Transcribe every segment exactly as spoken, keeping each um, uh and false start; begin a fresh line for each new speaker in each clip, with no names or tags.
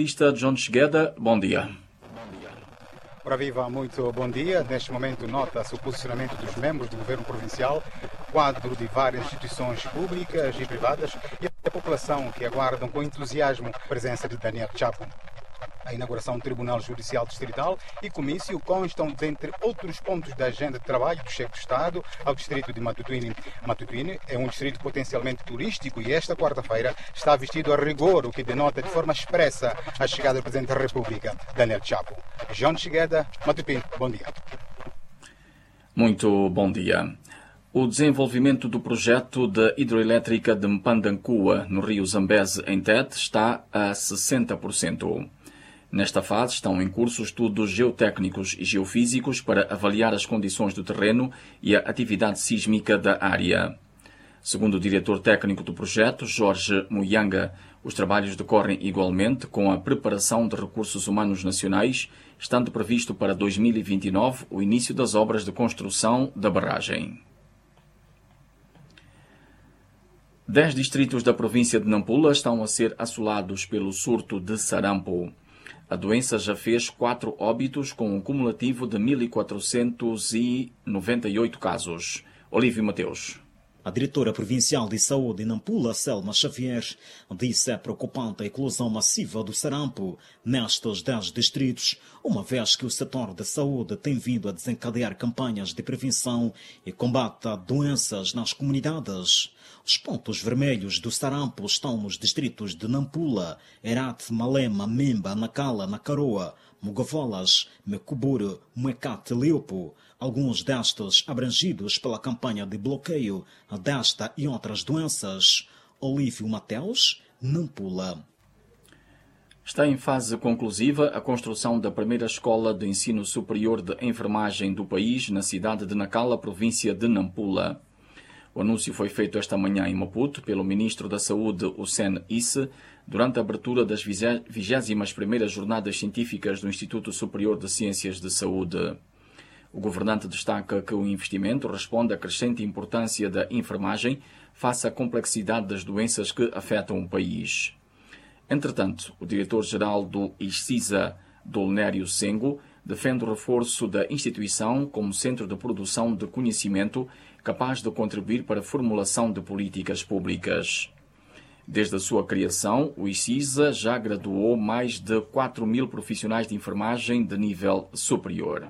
socialista John Chegueda, bom dia.
Ora viva, muito bom dia. Neste momento nota-se o posicionamento dos membros do governo provincial, quadro de várias instituições públicas e privadas e a população que aguardam com entusiasmo a presença de Daniel Chapo. A inauguração do Tribunal Judicial Distrital e comício constam, dentre outros pontos da agenda de trabalho do chefe de Estado, ao distrito de Matutuine. Matutuine é um distrito potencialmente turístico e esta quarta-feira está vestido a rigor, o que denota de forma expressa a chegada do Presidente da República, Daniel Chapo. John Chegueda, Matutuine, bom dia.
Muito bom dia. O desenvolvimento do projeto da hidroelétrica de Mpandancua, no rio Zambeze, em Tete, está a sessenta por cento. Nesta fase estão em curso estudos geotécnicos e geofísicos para avaliar as condições do terreno e a atividade sísmica da área. Segundo o diretor técnico do projeto, Jorge Muyanga, os trabalhos decorrem igualmente com a preparação de recursos humanos nacionais, estando previsto para dois mil e vinte e nove o início das obras de construção da barragem. Dez distritos da província de Nampula estão a ser assolados pelo surto de sarampo. A doença já fez quatro óbitos, com um cumulativo de mil quatrocentos e noventa e oito casos. Olívio Mateus.
A diretora provincial de saúde de Nampula, Selma Xavier, disse é preocupante a eclosão massiva do sarampo nestes dez distritos, uma vez que o setor da saúde tem vindo a desencadear campanhas de prevenção e combate a doenças nas comunidades. Os pontos vermelhos do sarampo estão nos distritos de Nampula, Herat, Malema, Memba, Nacala, Nacaroa, Mogavolas, Mecuburo, Muecate e Leopo, alguns destes abrangidos pela campanha de bloqueio desta e outras doenças. Olívio Mateus, Nampula.
Está em fase conclusiva a construção da primeira escola de ensino superior de enfermagem do país na cidade de Nacala, província de Nampula. O anúncio foi feito esta manhã em Maputo pelo ministro da Saúde, Hussein Isse, durante a abertura das vigésimas primeiras Jornadas Científicas do Instituto Superior de Ciências de Saúde. O governante destaca que o investimento responde à crescente importância da enfermagem face à complexidade das doenças que afetam o país. Entretanto, o diretor-geral do I C I S A, Dolnério Sengo, defende o reforço da instituição como centro de produção de conhecimento capaz de contribuir para a formulação de políticas públicas. Desde a sua criação, o I C I S A já graduou mais de quatro mil profissionais de enfermagem de nível superior.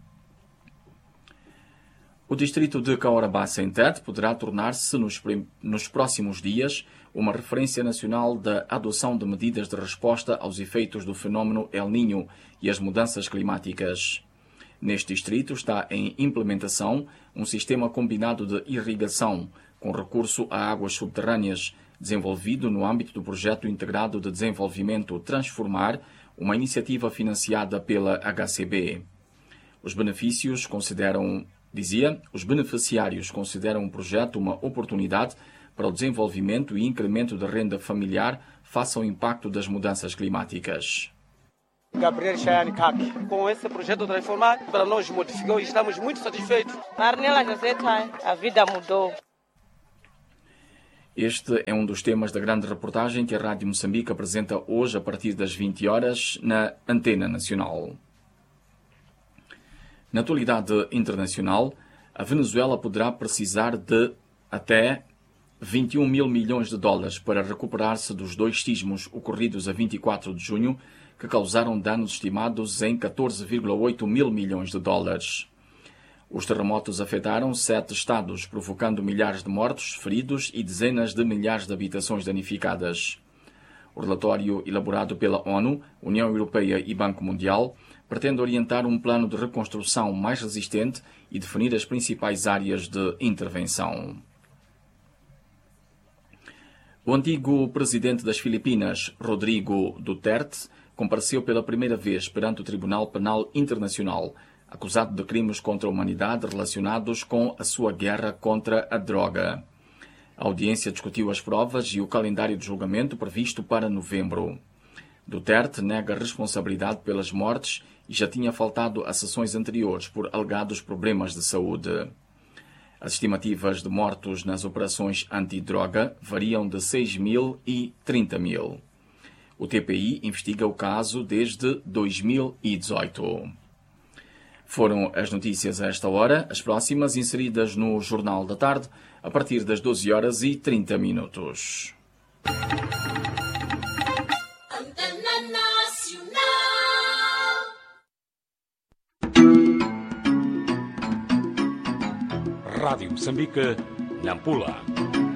O distrito de Caorabassa, em Tete, poderá tornar-se nos, nos próximos dias uma referência nacional da adoção de medidas de resposta aos efeitos do fenómeno El Niño e as mudanças climáticas. Neste distrito está em implementação um sistema combinado de irrigação com recurso a águas subterrâneas, desenvolvido no âmbito do Projeto Integrado de Desenvolvimento Transformar, uma iniciativa financiada pela H C B. Os benefícios consideram, dizia, os beneficiários consideram o projeto uma oportunidade para o desenvolvimento e incremento da renda familiar face ao impacto das mudanças climáticas.
Gabriel Chayane Kaki. Com esse projeto Transformar, para nós modificou e estamos muito satisfeitos.
Arnela Joseta, a vida mudou.
Este é um dos temas da grande reportagem que a Rádio Moçambique apresenta hoje a partir das vinte horas na Antena Nacional. Na atualidade internacional, a Venezuela poderá precisar de até vinte e um mil milhões de dólares para recuperar-se dos dois sismos ocorridos a vinte e quatro de junho, que causaram danos estimados em catorze vírgula oito mil milhões de dólares. Os terremotos afetaram sete estados, provocando milhares de mortos, feridos e dezenas de milhares de habitações danificadas. O relatório elaborado pela ONU, União Europeia e Banco Mundial pretende orientar um plano de reconstrução mais resistente e definir as principais áreas de intervenção. O antigo presidente das Filipinas, Rodrigo Duterte, compareceu pela primeira vez perante o Tribunal Penal Internacional, acusado de crimes contra a humanidade relacionados com a sua guerra contra a droga. A audiência discutiu as provas e o calendário de julgamento previsto para novembro. Duterte nega responsabilidade pelas mortes e já tinha faltado a sessões anteriores por alegados problemas de saúde. As estimativas de mortos nas operações antidroga variam de seis mil e trinta mil. O T P I investiga o caso desde dois mil e dezoito. Foram as notícias a esta hora, as próximas inseridas no Jornal da Tarde, a partir das doze horas e trinta minutos.
Rádio Moçambique, Nampula.